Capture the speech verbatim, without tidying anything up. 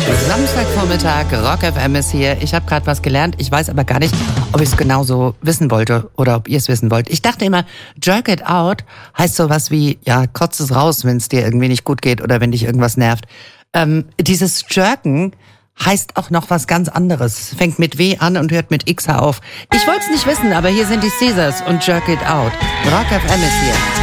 Samstagvormittag, Rock F M ist hier. Ich habe gerade was gelernt. Ich weiß aber gar nicht, ob ich es genauso wissen wollte oder ob ihr es wissen wollt. Ich dachte immer, jerk it out heißt sowas wie, ja, kotz es raus, wenn es dir irgendwie nicht gut geht oder wenn dich irgendwas nervt. Ähm, dieses Jerken heißt auch noch was ganz anderes. Fängt mit W an und hört mit X auf. Ich wollte es nicht wissen, aber hier sind die Caesars und Jerk It Out. Rock F M ist hier.